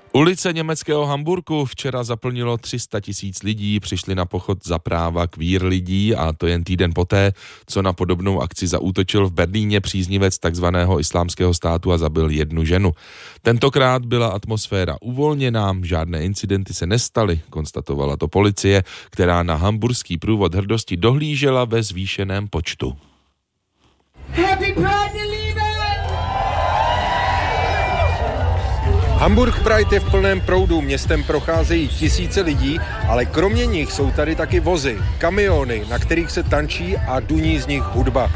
Ulice německého Hamburku včera zaplnilo 300 000 lidí, přišli na pochod za práva queer lidí a to jen týden poté, co na podobnou akci zaútočil v Berlíně příznivec takzvaného islámského státu a zabil jednu ženu. Tentokrát byla atmosféra uvolněná, žádné incidenty se nestaly, konstatovala to policie, která na hamburský průvod hrdosti dohlížela ve zvýšeném počtu. Happy Pride, Liebe! Hamburg Pride je v plném proudu, městem procházejí tisíce lidí, ale kromě nich jsou tady taky vozy, kamiony, na kterých se tančí a duní z nich hudba.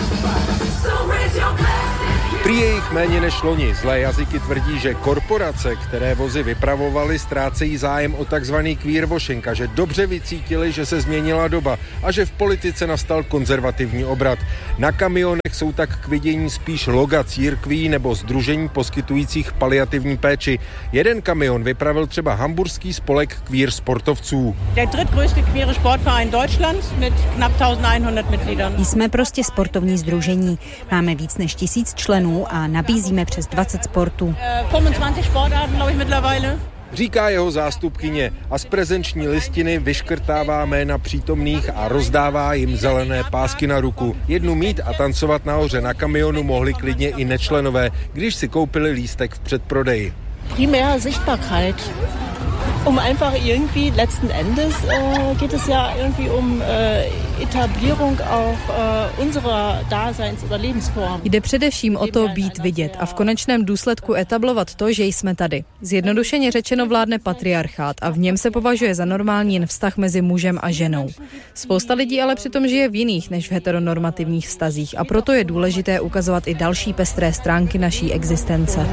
Prý je jich méně než loni. Zlé jazyky tvrdí, že korporace, které vozy vypravovaly, ztrácejí zájem o takzvaný queerwashing a že dobře vycítili, že se změnila doba a že v politice nastal konzervativní obrat. Na kamionech jsou tak k vidění spíš loga církví nebo sdružení poskytujících paliativní péči. Jeden kamion vypravil třeba hamburský spolek queer sportovců. Der drittgrößte queere Sportverein Deutschland mit knapp 1100 Mitgliedern. Jsme prostě sportovní sdružení. Máme víc než 1000 členů a nabízíme přes 20 sportů. 25 Sportarten, glaube ich, mittlerweile. Říká jeho zástupkyně a z prezenční listiny vyškrtává jména přítomných a rozdává jim zelené pásky na ruku. Jednu mít a tancovat nahoře na kamionu mohli klidně i nečlenové, když si koupili lístek v předprodeji. Primär Sichtbarkeit. Einfach irgendwie, letzten Endes geht es ja irgendwie Etablierung auch unserer Daseins- oder Lebensform. Jde především o to být vidět a v konečném důsledku etablovat to, že jsme tady. Zjednodušeně řečeno vládne patriarchát a v něm se považuje za normální jen vztah mezi mužem a ženou. Spousta lidí ale přitom žije v jiných než v heteronormativních vztazích a proto je důležité ukazovat i další pestré stránky naší existence.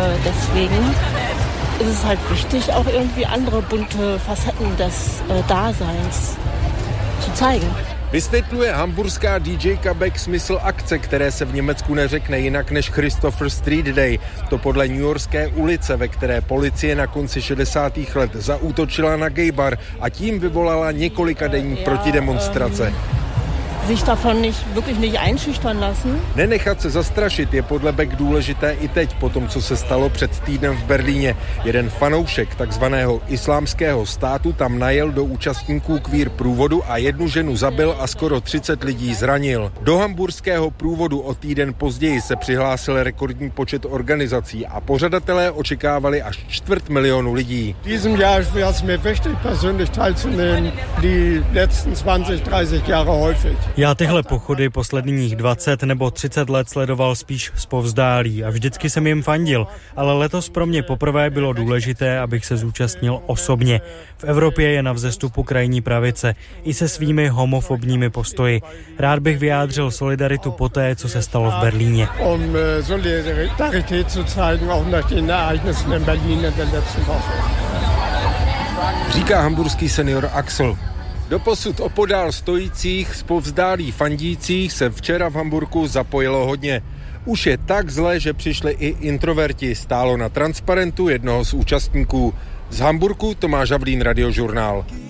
Es ist halt wichtig, auch irgendwie andere bunte Facetten des Daseins zu zeigen. Vysvětluje hamburská DJka Beck smysl akce, které se v Německu neřekne jinak než Christopher Street Day. To podle newyorské ulice, ve které policie na konci 60. let zaútočila na gay bar a tím vyvolala několikadenní protidemonstrace. Sich davon wirklich nicht einschüchtern lassen. Nenechat se zastrašit je podle Beck důležité i teď, po tom, co se stalo před týdnem v Berlíně. Jeden fanoušek takzvaného islámského státu tam najel do účastníků queer průvodu a jednu ženu zabil a skoro 30 lidí zranil. Do hamburského průvodu o týden později se přihlásil rekordní počet organizací a pořadatelé očekávali až 250 000 lidí. Diesem Jahr wäre es mir wichtig, persönlich teilzunehmen, die letzten 20-30 Jahre häufig. Já tyhle pochody posledních 20 nebo 30 let sledoval spíš zpovzdálí a vždycky jsem jim fandil, ale letos pro mě poprvé bylo důležité, abych se zúčastnil osobně. V Evropě je na vzestupu krajní pravice, i se svými homofobními postoji. Rád bych vyjádřil solidaritu poté, co se stalo v Berlíně. Solidarität zu zeigen, auch nach den Ereignissen in Berlin in der letzten Woche. Říká hamburský senior Axel. Doposud opodál stojících, zpovzdálí fandících se včera v Hamburku zapojilo hodně. Už je tak zlé, že přišli i introverti, stálo na transparentu jednoho z účastníků. Z Hamburku Tomáš Havlín, Radiožurnál.